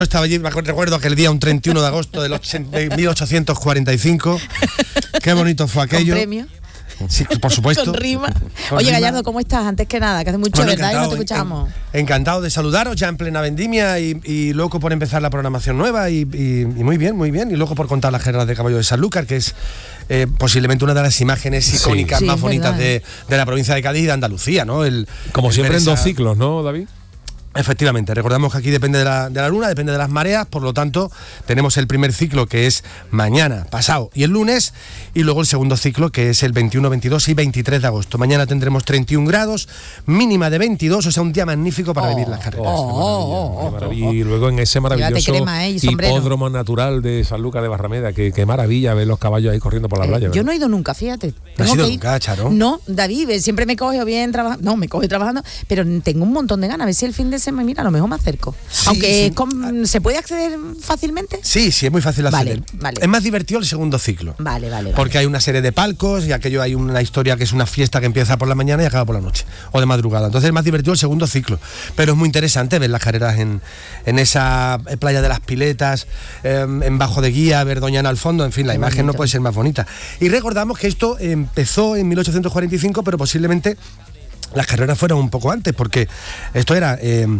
Estaba allí, recuerdo aquel día, un 31 de agosto de 1845. Qué bonito fue aquello. ¿Con premio? Sí, por supuesto. Con rima. Oye, Gallardo, ¿cómo estás? Antes que nada, que hace mucho, bueno, ¿verdad? Y no te escuchamos. Encantado de saludaros ya en plena vendimia y loco por empezar la programación nueva y muy bien, muy bien. Y loco por contar las carreras de caballo de Sanlúcar, que es posiblemente una de las imágenes icónicas más bonitas de la provincia de Cádiz y de Andalucía, ¿no? Como siempre en 2 ciclos, ¿no, David? Efectivamente, recordamos que aquí depende de la luna, depende de las mareas, por lo tanto tenemos el primer ciclo que es mañana, pasado y el lunes, y luego el segundo ciclo que es el 21, 22 y 23 de agosto. Mañana tendremos 31 grados, mínima de 22, o sea, un día magnífico para vivir las carreras. Y luego en ese maravilloso hipódromo natural de Sanlúcar de Barrameda, qué maravilla ver los caballos ahí corriendo por la playa. Yo no he ido nunca, fíjate. ¿No has ido nunca, Charo? No, David, siempre me coge bien trabajando, me coge trabajando, pero tengo un montón de ganas, a ver si el fin de semana, mira, a lo mejor me acerco. Sí, aunque sí. ¿Se puede acceder fácilmente? Sí, es muy fácil acceder. Vale. Es más divertido el segundo ciclo. Vale. Porque hay una serie de palcos y aquello hay una historia que es una fiesta que empieza por la mañana y acaba por la noche o de madrugada. Entonces es más divertido el segundo ciclo. Pero es muy interesante ver las carreras en esa playa de las Piletas, en Bajo de Guía, ver Doñana al fondo, en fin, la imagen no puede ser más bonita. Y recordamos que esto empezó en 1845, pero posiblemente las carreras fueron un poco antes, porque esto era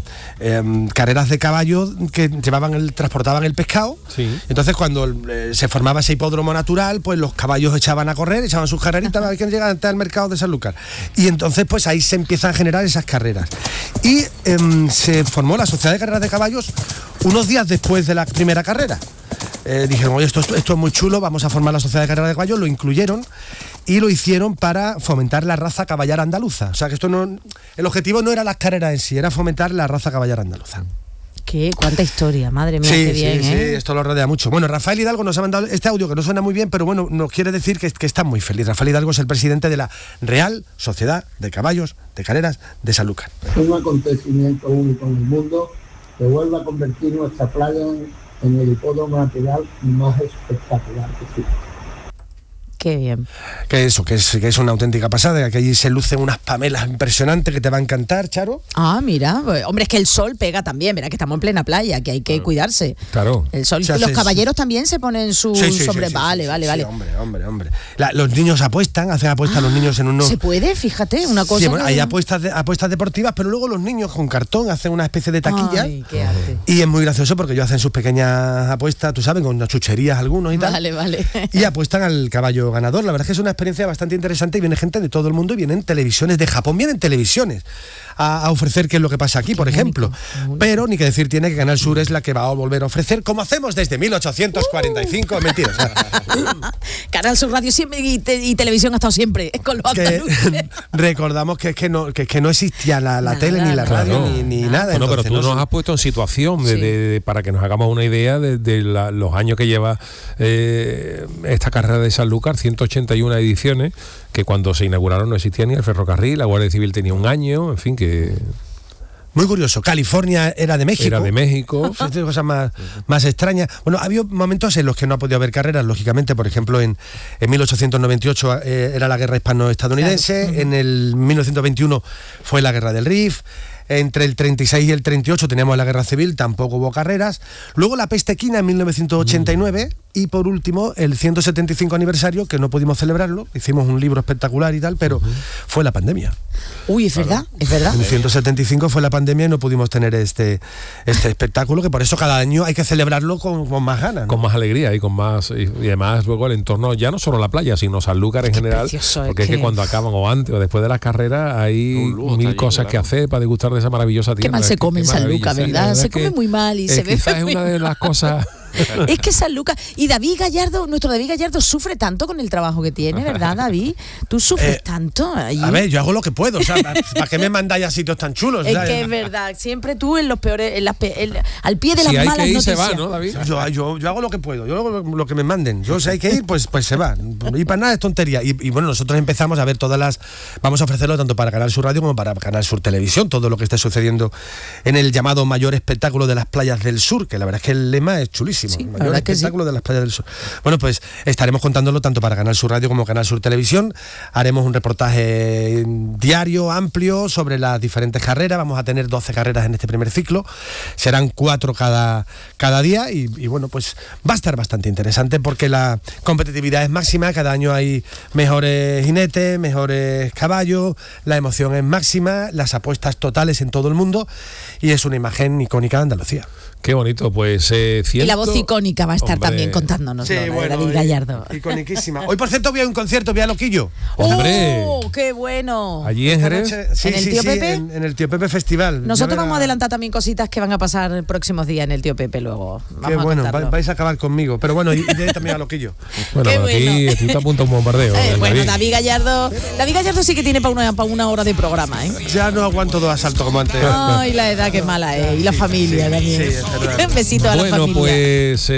carreras de caballos que transportaban el pescado. Sí. Entonces cuando se formaba ese hipódromo natural, pues los caballos echaban a correr, echaban sus carreritas para que llegaran al mercado de Sanlúcar. Y entonces pues ahí se empiezan a generar esas carreras. Y se formó la Sociedad de Carreras de Caballos unos días después de la primera carrera. Dijeron, oye, esto es muy chulo, vamos a formar la Sociedad de Carreras de Caballos, lo incluyeron y lo hicieron para fomentar la raza caballara andaluza. O sea que el objetivo no era las carreras en sí, era fomentar la raza caballara andaluza. Cuánta historia, madre mía, qué bien, sí, esto lo rodea mucho. Bueno, Rafael Hidalgo nos ha mandado este audio que no suena muy bien, pero bueno, nos quiere decir que está muy feliz. Rafael Hidalgo es el presidente de la Real Sociedad de Caballos de Carreras de Sanlúcar. Un acontecimiento único en el mundo que vuelve a convertir nuestra playa en el hipódromo natural más espectacular que existe. Qué bien. Que es una auténtica pasada, que allí se lucen unas pamelas impresionantes que te va a encantar, Charo. Mira, hombre, es que el sol pega también, verá que estamos en plena playa, que hay que cuidarse. Claro. El sol, los caballeros también se ponen su sombrero. Vale. Sí, hombre. Los niños hacen apuestas los niños en unos... ¿Se puede? Fíjate, una cosa. Sí, bueno, hay apuestas deportivas, pero luego los niños con cartón hacen una especie de taquilla. Ay, qué arte. Y es muy gracioso porque ellos hacen sus pequeñas apuestas, tú sabes, con unas chucherías algunos y tal. Vale. Y apuestan al caballo ganador. La verdad es que es una experiencia bastante interesante y viene gente de todo el mundo y vienen televisiones de Japón, vienen televisiones a ofrecer qué es lo que pasa aquí, por ejemplo. Pero ni que decir tiene que Canal Sur es la que va a volver a ofrecer, como hacemos desde 1845. Mentira. Canal Sur Radio siempre y televisión ha estado siempre con los andaluces. Recordamos que no existía la tele ni la radio ni nada. Bueno, entonces, pero tú nos has puesto en situación para que nos hagamos una idea de los años que lleva esta carrera de Sanlúcar, 181 ediciones, que cuando se inauguraron no existía ni el ferrocarril, la Guardia Civil tenía un año, en fin, que... Muy curioso, California era de México. Cosas más extrañas. Bueno, había momentos en los que no ha podido haber carreras, lógicamente. Por ejemplo, en 1898 era la guerra hispano-estadounidense, claro. En el 1921 fue la guerra del Rif. Entre el 36 y el 38 teníamos la guerra civil, tampoco hubo carreras. Luego la peste equina en 1989 y por último el 175 aniversario, que no pudimos celebrarlo, hicimos un libro espectacular y tal, pero fue la pandemia. Uy, es verdad. En 175 fue la pandemia y no pudimos tener este espectáculo, que por eso cada año hay que celebrarlo con más ganas, ¿no? Con más alegría y con más, y además luego el entorno, ya no solo la playa, sino Sanlúcar en general, porque es que cuando acaban o antes o después de las carreras hay mil cosas que hacer para degustar de esa maravillosa tienda. Qué mal se come en Sanlúcar, ¿verdad? Se come muy mal y se ve quizás es una de las cosas... Es que Sanlúcar, y David Gallardo, nuestro David Gallardo sufre tanto con el trabajo que tiene, ¿verdad, David? Tú sufres tanto allí. A ver, yo hago lo que puedo, o sea, ¿para qué me mandáis a sitios tan chulos? Es que es verdad, siempre tú en los peores, al pie de las malas hay que ir, noticias. Se va, ¿no, David? Yo hago lo que puedo, yo hago lo que me manden. Yo si hay que ir, pues se va. Y para nada es tontería. Y bueno, nosotros empezamos a ver vamos a ofrecerlo tanto para Canal Sur Radio como para Canal Sur Televisión, todo lo que esté sucediendo en el llamado mayor espectáculo de las playas del sur, que la verdad es que el lema es chulísimo. grandísimo. Sí, el mayor espectáculo sí. de las playas del sur. Bueno, pues estaremos contándolo tanto para Canal Sur Radio como Canal Sur Televisión. Haremos un reportaje diario, amplio, sobre las diferentes carreras. Vamos a tener 12 carreras en este primer ciclo. Serán 4 cada día y bueno, pues va a estar bastante interesante porque la competitividad es máxima. Cada año hay mejores jinetes, mejores caballos, la emoción es máxima, las apuestas totales en todo el mundo y es una imagen icónica de Andalucía. Qué bonito, pues y la voz icónica va a estar también contándonos, sí, bueno, David Gallardo. Iconiquísima. Hoy, por cierto, voy a un concierto, voy a Loquillo. ¡Hombre! ¡Oh, qué bueno! ¿Allí en Jerez? Sí, ¿En el Tío Pepe? En el Tío Pepe Festival. Nosotros vamos a adelantar también cositas que van a pasar el próximos días en el Tío Pepe luego. Vamos qué bueno, a vais a acabar conmigo. Pero bueno, y también a Loquillo. Bueno, Qué aquí tú te apuntas un bombardeo. Bueno, David Gallardo sí que tiene para una hora de programa, ¿eh? Ya no aguanto 2 asaltos como antes. Ay, la edad que mala es. Y la familia también. Sí, es verdad. Un besito a la familia. Bueno, pues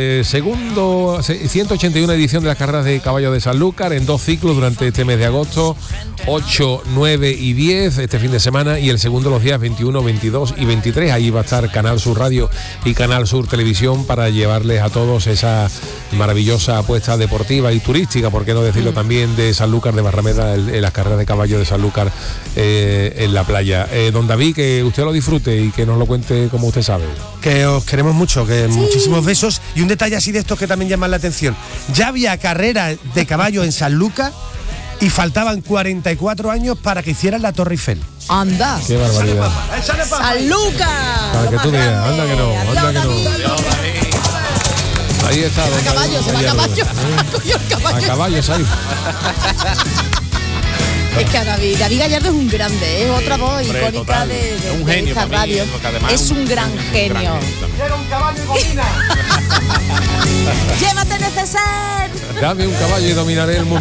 181 edición de las carreras de caballo de Sanlúcar en 2 ciclos durante este mes de agosto, 8, 9 y 10 este fin de semana, y el segundo los días 21, 22 y 23. Ahí va a estar Canal Sur Radio y Canal Sur Televisión para llevarles a todos esa maravillosa apuesta deportiva y turística, por qué no decirlo también, de Sanlúcar de Barrameda, en las carreras de caballo de Sanlúcar en la playa. Don David, que usted lo disfrute y que nos lo cuente como usted sabe. Que os queremos mucho, que muchísimos besos. Y un detalle así de estos que también llaman la atención. Ya había carrera de caballo en Sanlúcar y faltaban 44 años para que hicieran la Torre Eiffel. Anda. Qué barbaridad. ¡Sanlúcar! Para que tú digas, anda que no, anda que no. Ahí está. Se va a caballo. Cogió el caballo. A caballos ahí. Es que David Gallardo es un grande, es otra voz icónica total. de Un genio esta para mí, radio. porque además Es un gran genio. ¡Quiero un caballo y bobina! ¡Llévate neceser! Dame un caballo y dominaré el mundo.